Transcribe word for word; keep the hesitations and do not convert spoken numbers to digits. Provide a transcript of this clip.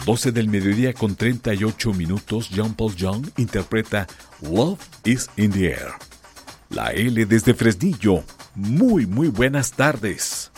doce del mediodía con treinta y ocho minutos, John Paul Young interpreta Love is in the Air. La L desde Fresnillo. Muy, muy buenas tardes.